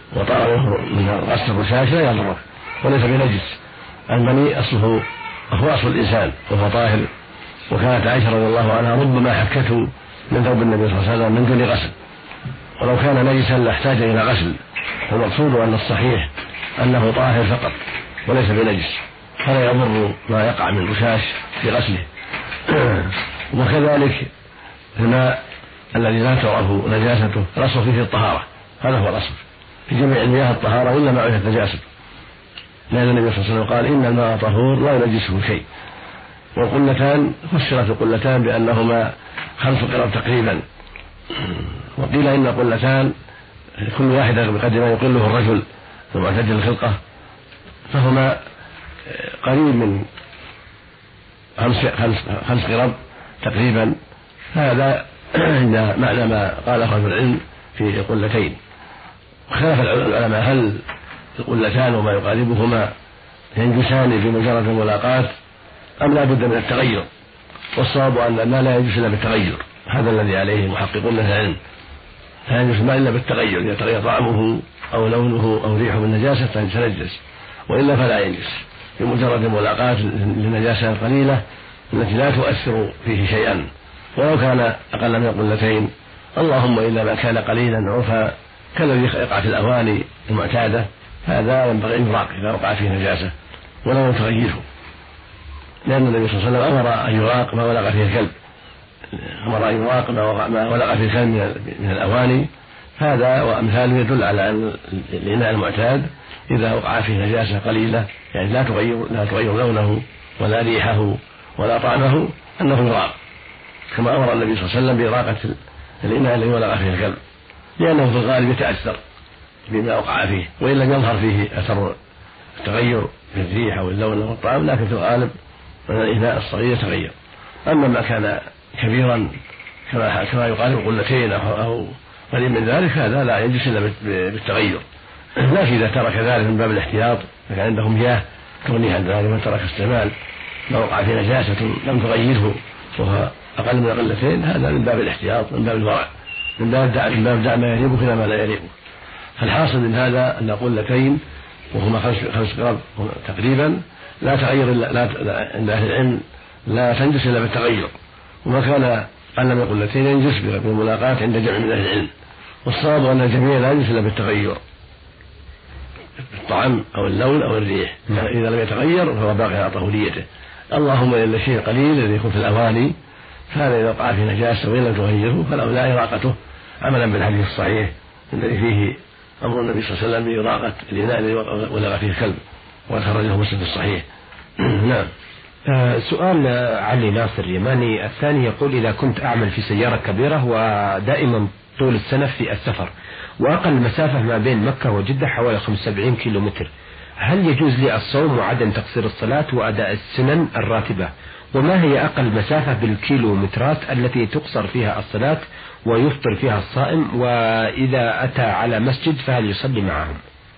وطار من غسل الرشاش لا يضره وليس بنجس. المني أصله هو أصل الإنسان وهو طاهر. وكانت عائشة رضي الله عنها ربما حكته من ثوب النبي صلى الله عليه وسلم من دون غسل، ولو كان نجسا لاحتاج إلى غسل. والمقصود أن الصحيح أنه طاهر فقط وليس بنجس، فلا يضر ما يقع من رشاش في غسله. وكذلك الماء الذي لا تعرف نجاسته الأصل فيه الطهارة، هذا هو الأصل في جميع المياه الطهارة إلا ما عرفت نجاسته، لأن النبي صلى الله عليه وسلم قال إن الماء طهور لا ينجسه شيء. والقلتان فسرت القلتان بأنهما 5 قرب تقريبا، وقيل إن قلتان كل واحدة بقدر ما يقله الرجل المعتدل الخلقة، فهما قريب من 5 قرب تقريبا. هذا عند معنى ما قاله أهل العلم في القلتين. خلاف العلماء هل القلتان وما يقاربهما ينجسان بمجرد الملاقاة أم لا بد من التغير؟ والصواب أن الماء لا ينجس إلا بالتغير، هذا الذي عليه محققون من العلم، لا ينجس الماء إلا بالتغير، إذا تغير طعمه أو لونه أو ريحه بالنجاسة فيتنجس، وإلا فلا ينجس بمجرد الملاقاة للنجاسة القليلة التي لا تؤثر فيه شيئا ولو كان أقل من قلتين، اللهم إلا ما كان قليلا عرفا كالذي يقع في الأواني المعتادة، هذا ينبغي أن يراق إذا وقع فيه نجاسة ولا تغيره، لأن النبي صلى الله عليه وسلم أمر أن يراق ما ولغ فيه الكلب، أمر أن يراق ما ولغ فيه الكلب من الأواني. هذا وأمثاله يدل على أن الإناء المعتاد إذا وقع فيه نجاسة قليلة يعني لا تغير لونه ولا ريحه ولا طعمه أنه يراق، كما أمر النبي صلى الله عليه وسلم بإراقة الإناء الذي ولغ فيه الكلب، لأنه في الغالب يتأثر بما وقع فيه وإن لم يظهر فيه أثر التغير في الريح أو اللون أو الطعم، لكن في الغالب أن الإناء الصغير يتغير. أما ما كان كبيرا كما يقارب قلتين أو قليل من ذلك هذا لا يجلس إلا بالتغير، لكن إذا ترك ذلك من باب الاحتياط فكان عنده مياه تغنيه عن ذلك من ترك استعمال ما وقع فيه نجاسة لم تغيره وهو أقل من قلتين، هذا من باب الاحتياط من باب الورع من باب دع ما يليق إلى ما لا يليق. فالحاصل من هذا أن قلتين وهما 5 قرب تقريبا لا تغير عند أهل العلم لا تنجس إلا بالتغير، وما كان أقل من قلتين ينجس بالملاقاة عند جمع من أهل العلم. والصواب أن الجميع لا ينجس إلا بالتغير، الطعم أو اللون أو الريح، إذا لم يتغير فهو باقي على طهوريته. اللهم إلا الشيء القليل الذي يكون في الأواني فهذا إذا وقع في نجاسة وإن لم تغيره فلا إراقته عملا بالحديث الصحيح الذي فيه أمر النبي صلى الله عليه وسلم بإراقة الإناء الذي ولغ فيه الكلب وخرجه مسلم في الصحيح. نعم. سؤال علي ناصر يماني الثاني يقول: إذا كنت أعمل في سيارة كبيرة ودائما طول السنة في السفر وأقل مسافة ما بين مكة وجدة حوالي 75 كيلومتر، هل يجوز لي الصوم وعدم تقصير الصلاة وأداء السنن الراتبة؟ وما هي أقل مسافة بالكيلومترات التي تقصر فيها الصلاة ويفطر فيها الصائم؟ وإذا أتى على مسجد فهل يصلي معهم؟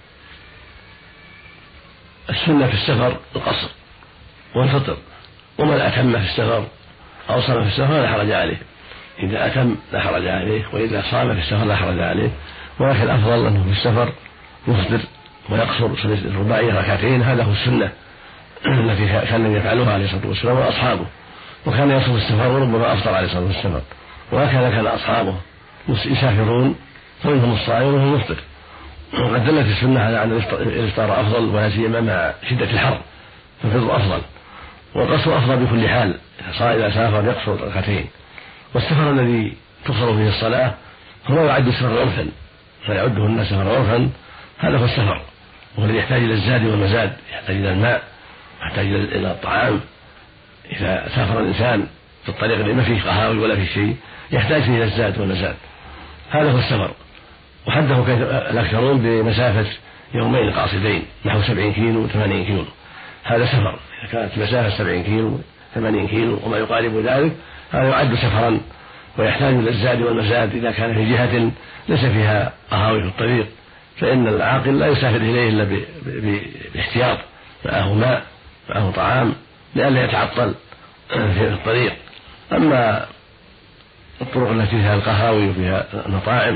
السنة في السفر القصر والفطر، ومن أتم في السفر أو صام في السفر لا حرج عليه، إذا أتم لا حرج عليه، وإذا صام في السفر لا حرج عليه. ولكن الأفضل أنه في السفر يفطر ويقصر الرباعية 2 هذا هو السنة التي كان يفعلها عليه الصلاة والسلام وأصحابه، وكان يصوم السفر وربما أفطر عليه الصلاة والسلام، وهكذا كان أصحابه يسافرون فمنهم الصائم ومنهم المفطر. وقد دلت السنة على أن الإفطار أفضل ولا سيما مع شدة الحر، فالفطر أفضل والقصر أفضل بكل حال، إذا سافر يقصر 2. والسفر الذي تقصر فيه الصلاة هو يعد سفر عرفا فيعده الناس سفر عرفا، هذا هو السفر، والذي يحتاج إلى الزاد والمزاد، يحتاج إلى الماء يحتاج إلى الطعام. إذا سافر الإنسان في الطريق اللي ما فيه قهاوي ولا فيه شيء يحتاج فيه إلى الزاد والمزاد، هذا هو السفر. وحده الأكثرون بمسافة 2 يومين قاصدين نحو 70 كيلو 80 كيلو، هذا سفر. إذا كانت مسافة 70 كيلو 80 كيلو وما يقارب ذلك هذا يعد سفرا ويحتاج إلى الزاد والمزاد. إذا كان في جهة ليس فيها قهاوي في الطريق فإن العاقل لا يسافر إليه إلا باحتياط، معه ماء معه طعام لئلا يتعطل في الطريق. أما الطرق التي فيها القهاوي وفيها المطاعم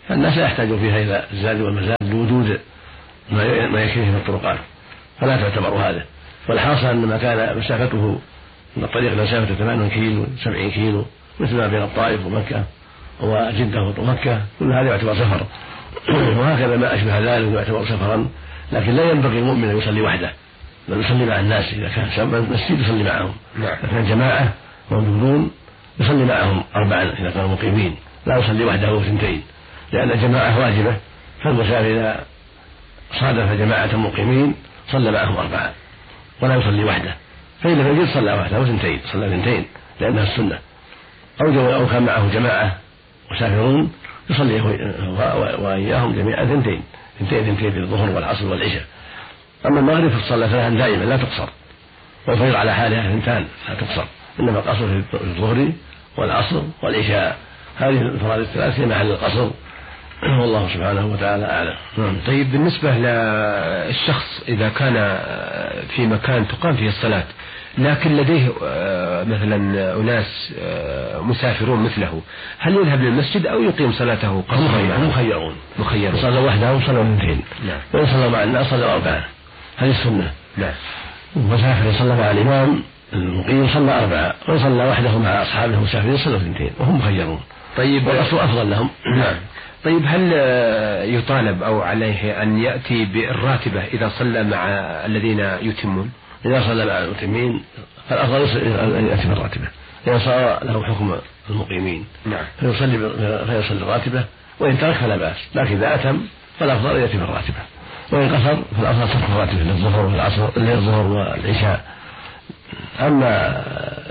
فالناس لا يحتاجون فيها إلى الزاد والمزاد لوجود ما يكفيه في الطرقات، فلا تعتبر هذا. والحاصل أن ما كان مسافته من الطريق مسافة 8 كيلو 70 كيلو مثل ما بين الطائف ومكة وجدة ومكة، كل هذا يعتبر سفر. وهكذا ما أشبه ذلك يعتبر سفرا، لكن لا ينبغي المؤمن أن يصلي وحده، بل يصلي مع الناس. إذا كان مسجد يصلي معهم، إذا كان جماعة موجودون يصلي معهم 4 إذا كانوا مقيمين، لا يصلي وحده 2، لأن الجماعة واجبة. فالمسافر إذا صادف جماعة مقيمين صلى معهم 4 ولا يصلي وحده، فإن لم يجد صلى وحده 2 صلى 2 لأنها السنة. أو كان معه جماعة مسافرون يصلي وإياهم جميعا 2 في الظهر والعصر والعشاء. أما المغرب فتصلى 3 دائما لا تقصر، والفجر على حالها 2 لا تقصر، إنما القصر في الظهر والعصر والعشاء. هذه الفرائض ال3 هي محل القصر، والله سبحانه وتعالى أعلم. طيب بالنسبة للشخص إذا كان في مكان تقام فيه الصلاة لكن لديه مثلا أناس مسافرون مثله، هل يذهب للمسجد أو يقيم صلاته قصرا؟ مخيرون صلوا وحدهم صلوا 2، وإن صلوا مع الناس صلوا 4. هذه السنة. المسافر صلى مع الإمام المقيم صلى 4، وإن صلى وحده مع أصحابه المسافرين صلوا 2 وهم مخيرون. طيب والأصل أفضل لهم. طيب هل يطالب أو عليه أن يأتي بالراتبة إذا صلى مع الذين يتمون؟ إذا صلى مع المتمين فالأفضل أن يأتي بالراتبة، إذا صار له حكم المقيمين فيصلي الراتبة، وإن ترك فلا بأس، لكن إذا أتم فالأفضل أن يأتي بالراتبة، وإن قصر فالأفضل ترك الراتبة للظهر والعصر للظهر والعشاء. أما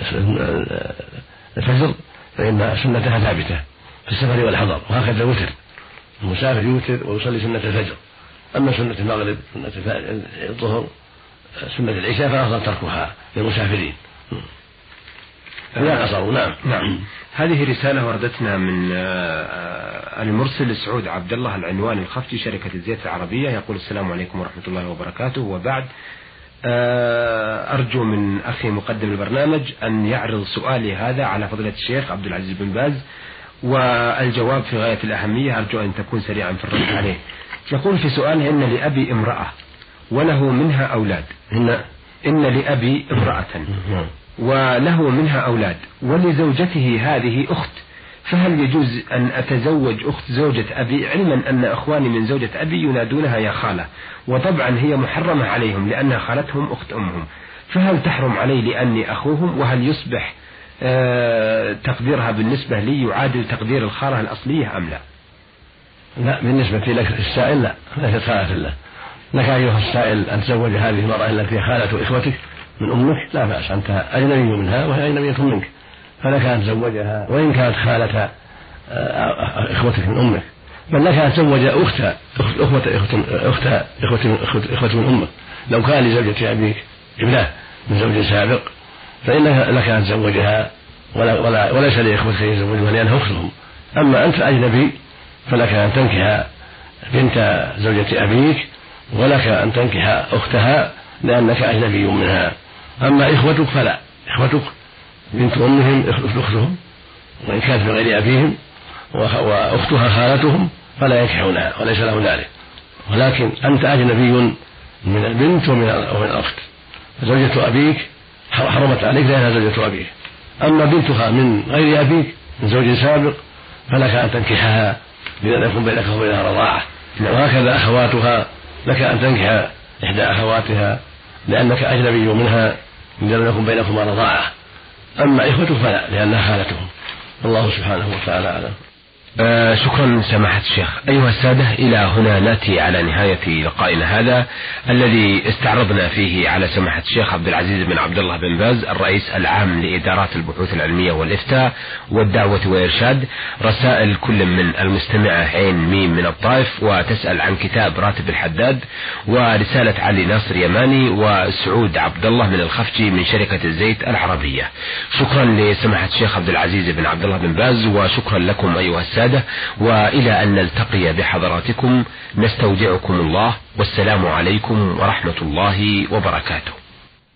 الفجر فإن سنتها ثابتة في السفر والحضر، وهكذا الوتر، المسافر يوتر ويصلي سنة الفجر. أما سنة المغرب سنة الظهر سنة العشاء فأفضل تركها للمسافرين لا قصروا. نعم. هذه رسالة وردتنا من المرسل سعود عبد الله العنواني الخفتي شركة الزيت العربية، يقول: السلام عليكم ورحمة الله وبركاته، وبعد أرجو من أخي مقدم البرنامج أن يعرض سؤالي هذا على فضيلة الشيخ عبد العزيز بن باز، والجواب في غاية الأهمية، أرجو أن تكون سريعا في الرد عليه. يقول في سؤاله: إن لأبي امرأة وله منها أولاد. إن لأبي امرأة وله منها أولاد، ولزوجته هذه أخت، فهل يجوز أن أتزوج أخت زوجة أبي، علما أن أخواني من زوجة أبي ينادونها يا خالة، وطبعا هي محرمة عليهم لأنها خالتهم أخت أمهم، فهل تحرم علي لأني أخوهم؟ وهل يصبح تقديرها بالنسبة لي يعادل تقدير الخالة الأصلية أم لا؟ لا، بالنسبة لك السائل لا، ليست خالة له. لك أيها السائل أن تزوج هذه المرأة التي خالة إخوتك من أمك لا بأس، أنت أجنبي منها وهي أجنبية منك، فلك أن تزوجها وإن كانت خالة إخوتك من أمك، بل لك أن تزوج إخوة من أمك. لو كان لزوجة أبيك ابنة من زوج سابق فإن لك أن تزوجها وليس لإخوتك يزوجها لأنها أختهم. أما أنت أجنبي فلك أن تنكح بنت زوجة أبيك، ولك أن تنكح أختها لأنك أجنبي منها. أما إخوتك فلا، إخوتك بنت أمهم أختهم، وإن كانت من غير أبيهم، وأختها خالتهم فلا ينكحونها وليس لهم ذلك. ولكن أنت أجنبي من البنت ومن الأخت، فزوجة أبيك حرمت عليك لأنها زوجة أبيك. أما بنتها من غير أبيك من زوج سابق فلك أن تنكحها لأن يكون بينك وبينها رضاعة. وهكذا أخواتها لك أن تنكح إحدى أخواتها لأنك أجنبي منها لم يكن بينكما رضاعة. أما إخوتك فلا لأنها خالتهم. الله سبحانه وتعالى أعلم. شكرا سماحة الشيخ. أيها السادة، إلى هنا نأتي على نهاية لقائنا هذا الذي استعرضنا فيه على سماحة الشيخ عبد العزيز بن عبد الله بن باز الرئيس العام لإدارات البحوث العلمية والإفتاء والدعوة والإرشاد رسائل كل من المستمعة عين ميم من الطائف وتسأل عن كتاب راتب الحداد، ورسالة علي ناصر يماني وسعود عبد الله من الخفتي من شركة الزيت العربية. شكرا لسماحة الشيخ عبد العزيز بن عبد الله بن باز، وشكرا لكم أيها السادة، وإلى أن نلتقي بحضراتكم نستودعكم الله، والسلام عليكم ورحمة الله وبركاته.